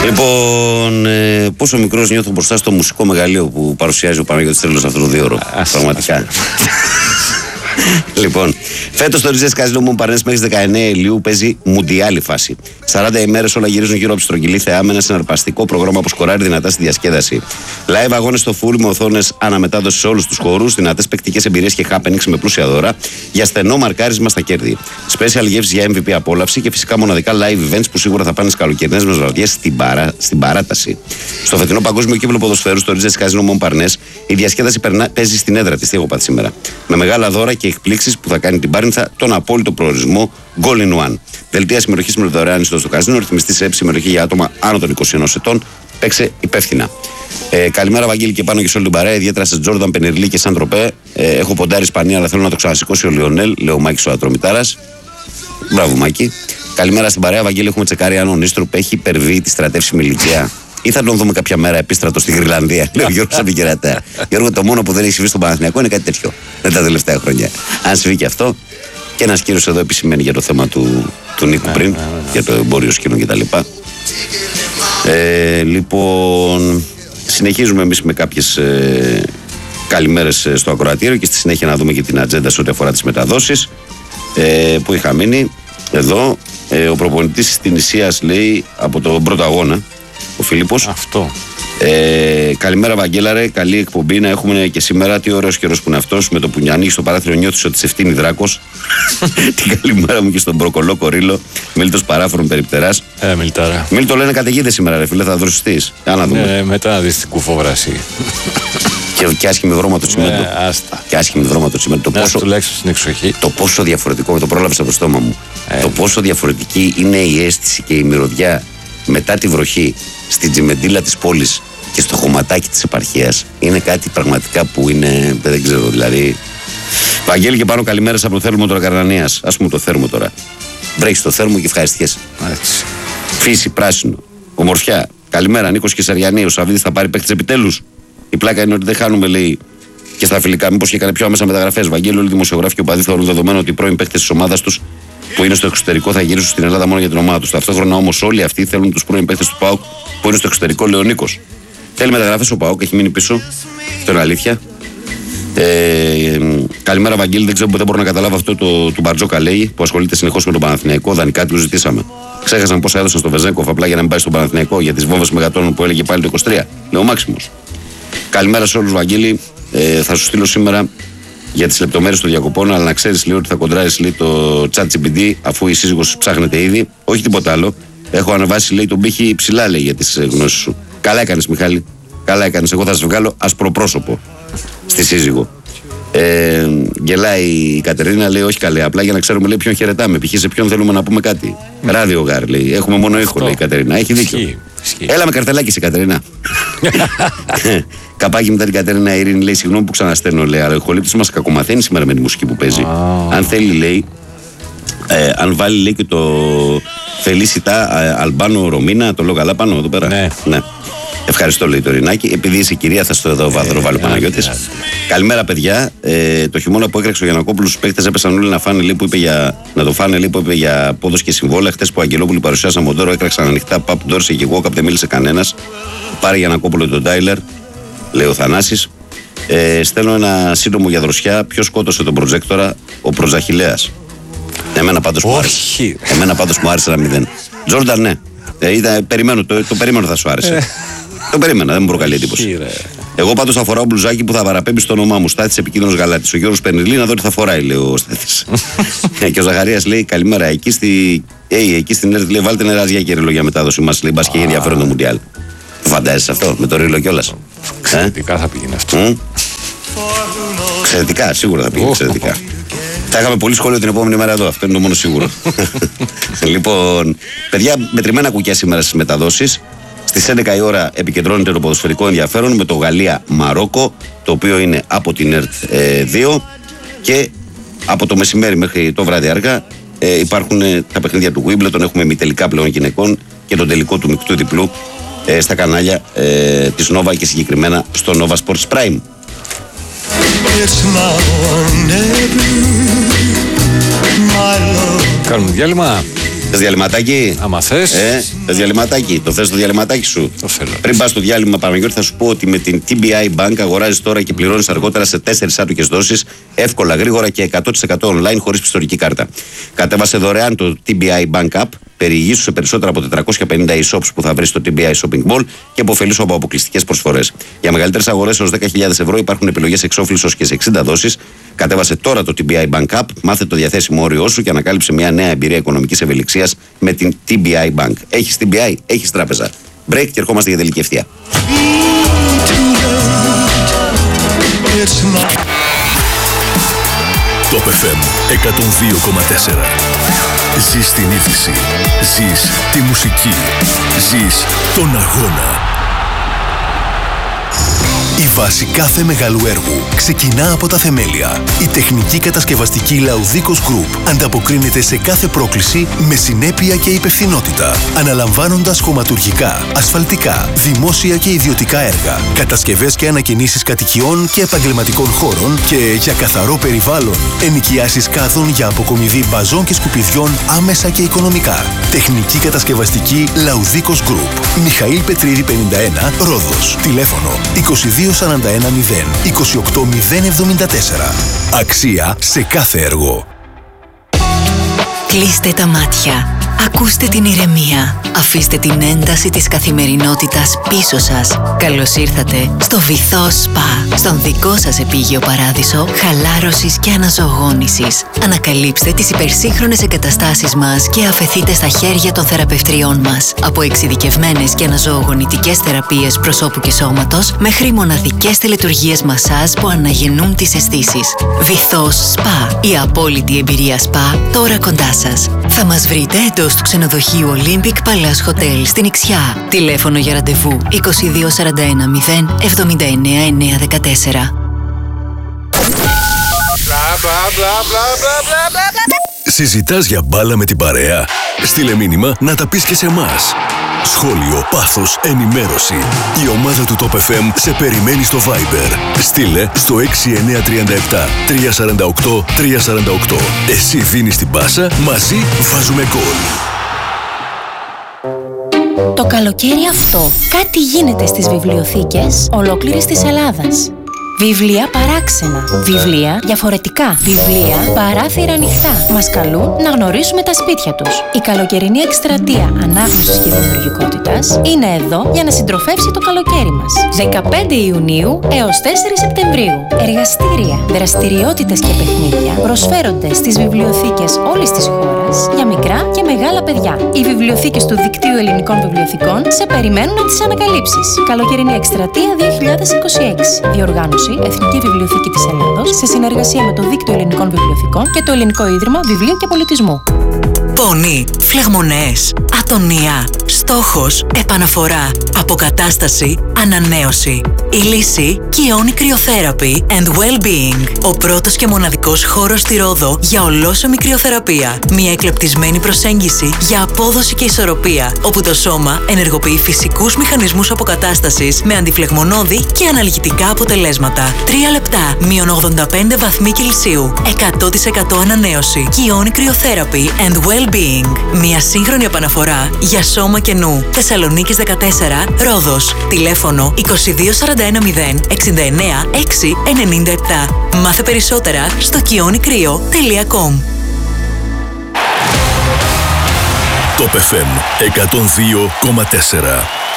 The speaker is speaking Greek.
Λοιπόν, πόσο μικρός νιώθω μπροστά στο μουσικό μεγαλείο που παρουσιάζει ο Παναγιώτης Τρέλος αυτό το 2ωρο. Πραγματικά. Λοιπόν, φέτος το Ριζές Καζίνο Μομπαρνές μέχρι 19 Ιουλίου παίζει μουντιάλη φάση. 40 ημέρες όλα γυρίζουν γύρω από τη στρογγυλή θεά με ένα συναρπαστικό πρόγραμμα που σκοράρει δυνατά στη διασκέδαση. Live αγώνες στο full με οθόνες αναμετάδοση σε όλους τους χώρους, δυνατές παικτικές εμπειρίες και happenings με πλούσια δώρα για στενό μαρκάρισμα στα κέρδη. Special γεύσεις για MVP απόλαυση και φυσικά μοναδικά live events που σίγουρα θα πάνε στις καλοκαιρινές μας βραδιές στην παράταση. Στο φετινό παγκόσμιο κύκλο ποδοσφαίρου στο Ριζές Καζίνο Μομπαρνές η διασκέδαση παίζει στην έδρα της. Τι έχω πάθει σήμερα. Με μεγάλα δώρα και εκπλήξεις που θα κάνει την Πάρνηθα τον απόλυτο προορισμό Goal in One. Δελτία συμμετοχής με δωρεάν είσοδο στο καζίνο, ρυθμιστή σε συμμετοχή για άτομα άνω των 21 ετών. Παίξε υπεύθυνα. Καλημέρα, Βαγγέλη, και πάνω και σε όλη την παρέα. Ιδιαίτερα σε Τζόρνταν, Πενερλί και Σαν Τροπέ. Έχω ποντάρει Ισπανία, αλλά θέλω να το ξανασηκώσει ο Λιονέλ, λέει ο Μάκης ο Ατρομητάρας. Μπράβο, Μάκη. Καλημέρα στην παρέα, Βαγγέλη. Έχουμε τσεκάρει αν ο Νίστροπ έχει υπερβεί τη στρατεύσιμη ηλικία. Ή θα τον δούμε κάποια μέρα επίστρατο στη Γρυλανδία. Λέει ο Γιώργος Απικερατέα. Γιώργο, το μόνο που δεν έχει συμβεί στον Παναθηναϊκό είναι κάτι τέτοιο. Δεν τα τελευταία χρόνια. Αν συμβεί και αυτό, και ένας κύριος εδώ επισημαίνει για το θέμα του Νίκου πριν, για το εμπόριο σκηνών κτλ. Λοιπόν, συνεχίζουμε εμείς με κάποιες καλημέρες στο ακροατήριο και στη συνέχεια να δούμε και την ατζέντα σε ό,τι αφορά τις μεταδόσεις που είχα μείνει. Εδώ ο προπονητής της Νησίας λέει από τον πρώτο αγώνα, ο Φίλιππος. Αυτό. Καλημέρα, Βαγγέλαρε. Καλή εκπομπή να έχουμε και σήμερα. Τι ωραίος καιρός που είναι αυτός. Με το που ανοίγει το παράθυρο νιώθεις ότι σε φτύνει δράκος. Την καλημέρα μου και στον Προκολό Κορίλο. Μίλτος Παράφρον Περιπτεράς. Μιλτάρα. Μίλτο λένε καταιγίδε σήμερα, ρε φίλε. Θα δροσιστείς. Να δούμε. Μετά να δεις την κουφοβράση. Και άσχημη βρώμα το τσιμέντο. Και άσχημη βρώμα το τσιμέντο. Τουλάχιστον στην εξοχή. Το πόσο διαφορετικό, το πρόλαβες από το στόμα μου. Το πόσο διαφορετική είναι η αίσθηση και η μυρωδιά μετά τη βροχή στην τσιμεντίλα της πόλης και στο χωματάκι της επαρχίας. Είναι κάτι πραγματικά που είναι, δεν ξέρω, δηλαδή. Βαγγέλη, και πάνω καλημέρα από το θέρμο τώρα Καρνανίας. Ας πούμε το θέρμο τώρα. Βρέχει στο θέρμο και ευχαριστιέσαι. Φύση, πράσινο, ομορφιά. Καλημέρα, Νίκος Κεσαριανή. Ο Σαββίδης θα πάρει παίκτης επιτέλους. Η πλάκα είναι ότι δεν χάνουμε, λέει, και στα φιλικά. Μήπως και έκανε πιο άμεσα μεταγραφές. Βαγγέλη, όλοι οι δημοσιογράφοι και οπαδοί θεωρούν δεδομένο ότι οι πρώην παίκτες της ομάδας τους που είναι στο εξωτερικό θα γυρίσουν στην Ελλάδα μόνο για την ομάδα τους. Ταυτόχρονα όμως όλοι αυτοί θέλουν τους πρώην παίκτες του ΠΑΟΚ που είναι στο εξωτερικό, λέει ο Νίκος. Θέλει μεταγραφές ο ΠΑΟΚ, έχει μείνει πίσω. Αυτό είναι αλήθεια. Καλημέρα, Βαγγέλη. Δεν ξέρω που δεν μπορώ να καταλάβω αυτό του Μπαρτζόκα, λέει, που ασχολείται συνεχώς με τον Παναθηναϊκό. Δανεικά του ζητήσαμε. Ξέχασαν πόσα έδωσαν στο Βεζέγκοφ απλά για να μην πάει στον Παναθηναϊκό για τις βόμβες μεγατόνων που έλεγε πάλι το 23. Λέει ο Μάξιμος. Καλημέρα σε όλους, Βαγγέλη. Θα σου στείλω σήμερα για τις λεπτομέρειες των διακοπών, αλλά να ξέρεις, λέει, ότι θα κοντράρεις, λέει, το ChatGPT αφού η σύζυγος ψάχνεται ήδη. Όχι τίποτα άλλο. Έχω ανεβάσει, λέει, τον πύχη ψηλά, λέει, για τις γνώσεις σου. Καλά έκανες, Μιχάλη. Καλά έκανες. Εγώ θα σε βγάλω ασπροπρόσωπο στη σύζυγο. Γελάει η Κατερίνα, λέει, όχι καλέ. Απλά για να ξέρουμε, λέει, ποιον χαιρετάμε. Π.χ. σε ποιον θέλουμε να πούμε κάτι. Ράδιο γάρ, λέει. Έχουμε μόνο ήχο, λέει η Κατερίνα. Έχει δίκιο. Έλα με καρτελάκι σε Κατερίνα. Καπάκι μετά την Κατερίνα, η Ειρήνη, λέει, συγγνώμη που ξαναστέλνω, λέει, αλλά ο ηχολήπτης μας κακομαθαίνει σήμερα με τη μουσική που παίζει. Αν θέλει, λέει, αν βάλει, λέει, και το Φελίσιτα Αλμπάνο Ρωμίνα, το λέω καλά πάνω εδώ πέρα. Ναι. Ευχαριστώ, λέει το Ρινάκι. Επειδή είσαι κυρία, θα στο εδώ βάθρο βάλει ο Παναγιώτης. Καλημέρα, παιδιά. Το χειμώνα που έκραξε ο Γιαννακόπουλος, στους παίκτες έπεσαν όλοι να φάνε, λέει, που είπε να το φάνε, λέει, που είπε για απόδοση και συμβόλαια. Χτες που ο Αγγελόπουλοι παρουσιάσαν Μοντόρο, έκραξαν ανοιχτά. Παπ Ντόρσε και εγώ, κάπου δεν μίλησε κανένας. Πάρε Γιαννακόπουλο τον Τάιλερ, λέει ο Θανάσης. Στέλνω ένα σύντομο για δροσιά. Ποιος σκότωσε τον προτζέκτορα? Ο Προζαχηλέας. Εμένα πάντως μου άρεσε. Εμένα πάντως μου άρεσε ένα 0. Τζόρνταν, ναι. Περιμένω, το περίμενο θα σου άρεσε. Το περίμενα, δεν μου προκαλεί εντύπωση. Εγώ πάντως θα φοράω μπλουζάκι που θα παραπέμπει στο όνομά μου. Στάθης επικίνδυνος γαλάτης. Ο Γιώργος Πενιλή να δω τι θα φοράει, λέει ο Στάθης. Και ο Ζαχαρίας λέει καλημέρα. Εκεί στην ΕΡΤ, λέει, βάλτε νεράζια και ρίλο για μετάδοση μας. Λέει μπας και ενδιαφέρον το Μουντιάλ. Το φαντάζεσαι αυτό με το ρίλο κιόλας? Εξαιρετικά θα πήγαινε αυτό. Εξαιρετικά, σίγουρα θα πήγαινε εξαιρετικά. Θα είχαμε πολύ σχόλιο την επόμενη μέρα εδώ. Αυτό είναι το μόνο σίγουρο. Λοιπόν, παιδιά, μετρημένα κουκιά σήμερα στις μεταδόσεις. Στις 11 η ώρα επικεντρώνεται το ποδοσφαιρικό ενδιαφέρον με το Γαλλία-Μαρόκο, το οποίο είναι από την ΕΡΤ 2, και από το μεσημέρι μέχρι το βράδυ αργά υπάρχουν τα παιχνίδια του Wimbledon. Έχουμε ημιτελικά πλέον γυναικών και τον τελικό του μεικτού διπλού στα κανάλια της Nova και συγκεκριμένα στο Nova Sports Prime. Κάνουμε διάλειμμα. Θες διαλυματάκι? Άμα θες. Θες διαλυματάκι? Το θες το διαλυματάκι σου? Το θέλω. Πριν πας στο διάλειμμα, Παναγιώτη, θα σου πω ότι με την TBI Bank αγοράζεις τώρα και πληρώνεις αργότερα σε 4 άτοκες δόσεις, εύκολα, γρήγορα και 100% online χωρίς πιστωτική κάρτα. Κατέβασε δωρεάν το TBI Bank App, περιηγήσου σε περισσότερα από 450 e-shops που θα βρεις στο TBI Shopping Mall και αποφελήσου από αποκλειστικές προσφορές. Για μεγαλύτερες αγορές έως 10.000 ευρώ υπάρχουν επιλογές εξόφλησης και σε 60 δόσεις. Κατέβασε τώρα το TBI Bank App, μάθε το διαθέσιμο όριό σου και ανακάλυψε μια νέα εμπειρία οικονομικής ευελιξίας με την TBI Bank. Έχεις TBI, έχεις τράπεζα. Break και ερχόμαστε για τελική ευθεία. Top FM 102,4. Ζεις την είδηση. Ζεις τη μουσική. Ζεις τον αγώνα. Η βάση κάθε μεγάλου έργου ξεκινά από τα θεμέλια. Η τεχνική κατασκευαστική Laudicos Group ανταποκρίνεται σε κάθε πρόκληση με συνέπεια και υπευθυνότητα, αναλαμβάνοντας χωματουργικά, ασφαλτικά, δημόσια και ιδιωτικά έργα, κατασκευές και ανακαινήσεις κατοικιών και επαγγελματικών χώρων και για καθαρό περιβάλλον, ενοικιάσεις κάδων για αποκομιδή μπαζών και σκουπιδιών άμεσα και οικονομικά. Τεχνική κατασκευαστική Laudicos Group. Μιχαήλ Πετρίδη 51, Ρόδος. Τηλέφωνο 2241 0 28 074. Αξία σε κάθε έργο. Κλείστε τα μάτια. Ακούστε την ηρεμία. Αφήστε την ένταση της καθημερινότητας πίσω σας. Καλώς ήρθατε στο Βυθό Σπα, στον δικό σας επίγειο παράδεισο χαλάρωσης και αναζωογόνησης. Ανακαλύψτε τις υπερσύγχρονες εγκαταστάσεις μας και αφεθείτε στα χέρια των θεραπευτριών μας. Από εξειδικευμένες και αναζωογονητικές θεραπείες προσώπου και σώματος μέχρι μοναδικές τελετουργίες μασάζ που αναγεννούν τις αισθήσεις. Βυθό Σπα, η απόλυτη εμπειρία σπα τώρα κοντά σας. Θα μας βρείτε εντός του ξενοδοχείου Olympic Palace Hotel στην Ιξιά. Τηλέφωνο για ραντεβού 2241 0 79 914. Συζητάς για μπάλα με την παρέα? Στείλε μήνυμα να τα πεις και σε εμάς. Σχόλιο, πάθος, ενημέρωση. Η ομάδα του Top FM σε περιμένει στο Viber. Στείλε στο 6937 348 348. Εσύ δίνεις την πάσα, μαζί βάζουμε γκολ. Το καλοκαίρι αυτό κάτι γίνεται στις βιβλιοθήκες ολόκληρης της Ελλάδας. Βιβλία παράξενα, βιβλία διαφορετικά, βιβλία παράθυρα ανοιχτά. Μας καλούν να γνωρίσουμε τα σπίτια τους. Η καλοκαιρινή εκστρατεία ανάγνωσης και δημιουργικότητας είναι εδώ για να συντροφεύσει το καλοκαίρι μας. 15 Ιουνίου έως 4 Σεπτεμβρίου. Εργαστήρια, δραστηριότητες και παιχνίδια προσφέρονται στις βιβλιοθήκες όλης της χώρας για μικρά και μεγάλα παιδιά. Οι βιβλιοθήκες του Δικτύου Ελληνικών Βιβλιοθηκών σε περιμένουν να τις ανακαλύψεις. Καλοκαιρινή εκστρατεία 2026. Διοργάνωση Εθνική Βιβλιοθήκη της Ελλάδος σε συνεργασία με το Δίκτυο Ελληνικών Βιβλιοθηκών και το Ελληνικό Ίδρυμα Βιβλίου και Πολιτισμού. Πόνοι, φλεγμονές, ατονία, στόχος, επαναφορά, αποκατάσταση, ανανέωση. Η λύση Kioni Cryotherapy and Well-Being. Ο πρώτος και μοναδικός χώρος στη Ρόδο για ολόσωμη κρυοθεραπεία. Μια εκλεπτισμένη προσέγγιση για απόδοση και ισορροπία, όπου το σώμα ενεργοποιεί φυσικούς μηχανισμούς αποκατάστασης με αντιφλεγμονώδη και αναλγητικά αποτελέσματα. 3 λεπτά, μείον 85 βαθμοί Κελσίου. 100% ανανέωση. Kioni Cryotherapy and Well-Being. Μια σύγχρονη επαναφορά για σώμα και νου. Θεσσαλονίκης 14, Ρόδος. Τηλέφωνο 2241 0 69 6 97. Μάθε περισσότερα στο kionicryo.com. Top FM 102,4.